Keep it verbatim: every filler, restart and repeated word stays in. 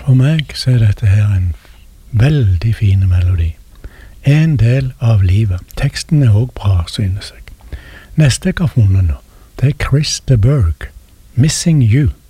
For meg så er dette her en veldig fin melodi. En del av livet. Teksten er også bra, synes jeg. Neste jeg har funnet nå, det er Chris de Burgh, Missing You.